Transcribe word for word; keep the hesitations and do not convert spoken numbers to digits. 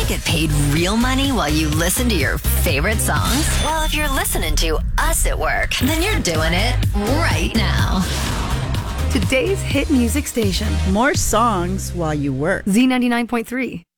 Want to get paid real money while you listen to your favorite songs? Well, if you're listening to us at work, then you're doing it right now. Today's hit music station. More songs while you work. Z ninety-nine point three.